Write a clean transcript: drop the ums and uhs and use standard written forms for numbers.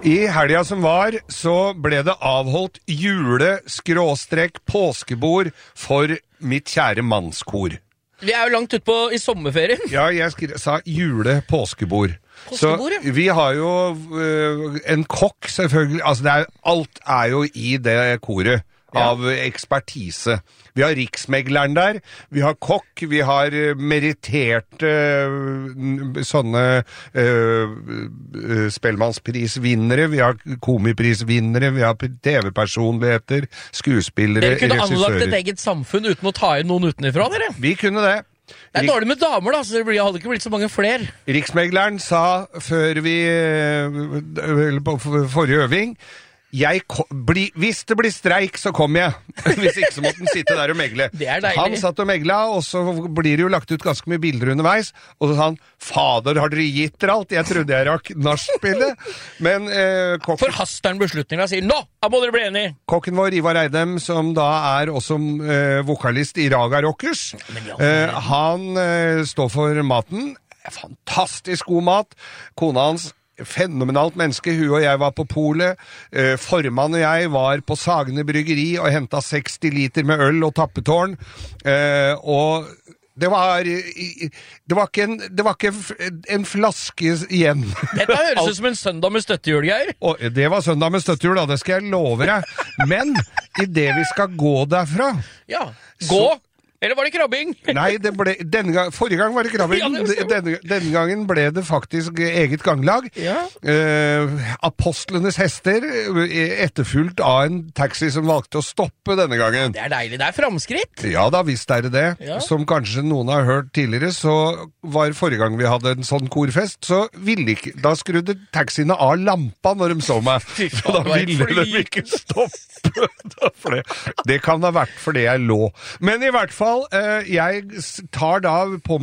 I helga som var, så ble det avholdt jule-påskebord for mitt kjære mannskor. Vi jo langt ut på i sommerferien. Ja, jeg sa jule-påskebord. Så vi har jo en kokk, selvfølgelig. Altså, alt jo i det koret. Av ekspertise. Vi har riksmegleren der, vi har kokk, vi har meritterte sånne spellemannsprisvinnere, vi har komiprisvinnere, vi har TV-personligheter, skuespillere, regissører. Dere kunne regissører. anlagt et eget samfunn uten å ta inn noen utenifra, dere? Vi kunne det. Det dårlig med damer da, så det hadde ikke blitt så mange flere. Riksmegleren sa før på forrige øving, hvis det blir streik, så kommer jeg. Hvis ikke, så måtte han sitte der og megle. Det deilig. Han satt og megla, og så blir det jo lagt ut ganske mye bilder underveis, og så sa han, fader, har dere gitt dere alt? Jeg trodde jeg rakk nachspielet. Men kokken... Forhaster han beslutningen og sier, nå må dere bli enige. Kokken vår, Ivar Eidem, som da også vokalist i Raga Rockers, han står for maten. Fantastisk god mat. Kona hans, fenomenalt menneske, hun og jeg var på polet, formann og jeg var på Sagene Bryggeri og hentet 60 liter med øl og tappetårn, og det var ikke en flaske igjen. Dette høres ut som en søndag med støttehjul, Geir. Og det var søndag med støttehjul, da, det skal jeg love deg. Men i det vi skal gå derfra... Ja, gå! Eller var det krabbing? Nei, forrige gang var det krabbing. Denne gangen ble det faktisk eget ganglag. Ja. Apostlenes hester, etterfulgt av en taxi som valgte å stoppe denne gangen. Det deilig, det framskritt. Ja da, visst det det. Ja. Som kanskje noen har hørt tidligere, så var forrige gang vi hadde en sånn korfest, så da skrudde taxiene av lampa når de så meg. Så da ville de ikke stoppe. Det kan ha vært fordi jeg lå. Men i hvert fall, jeg tar da på meg